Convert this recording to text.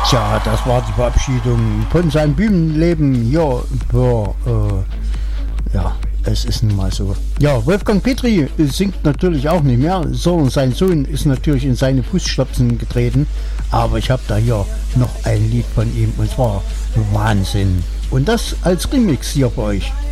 Tja, das war die Verabschiedung von seinem Bühnenleben. Ja, ja, es ist nun mal so. Ja, Wolfgang Petri singt natürlich auch nicht mehr, sondern sein Sohn ist natürlich in seine Fußstapfen getreten. Aber ich habe da hier noch ein Lied von ihm und zwar Wahnsinn. Und das als Remix hier für euch.